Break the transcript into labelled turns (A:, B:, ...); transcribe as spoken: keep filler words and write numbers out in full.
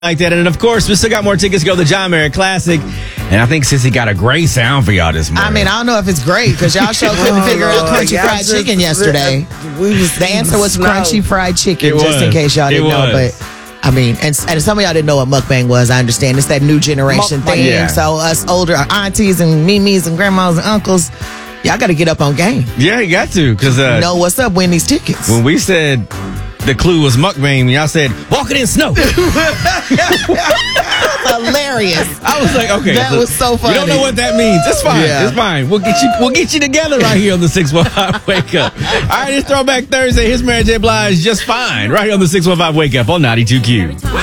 A: like that. And of course, we still got more tickets to go to the John Mayer Classic. And I think Sissy got a great sound for y'all this morning.
B: I mean, I don't know if it's great because y'all sure couldn't figure out crunchy
C: yeah,
B: fried
C: just-
B: chicken yesterday.
C: We was
B: The answer was
C: snow.
B: crunchy fried chicken,
A: It
B: just
A: was.
B: in case y'all
A: It
B: didn't know.
A: was.
B: But I mean, and, and some of y'all didn't know what mukbang was. I understand it's that new generation
C: Mukbang.
B: thing.
A: Yeah.
B: So us older aunties and mimis and grandmas and uncles, y'all got to get up on game.
A: Yeah, you got to. Because uh,
B: Know what's up? Win these tickets.
A: when we said the clue was mukbang, y'all said, walking in snow.
B: Hilarious.
A: I was like, okay.
B: That was so funny.
A: You don't know what that means. It's fine.
B: Yeah.
A: It's fine. We'll get you We'll get you together right here on the six one five Wake Up. All right, it's Throwback Thursday. His Mary J. Blige just fine. Right here on the six one five Wake Up on ninety-two Q.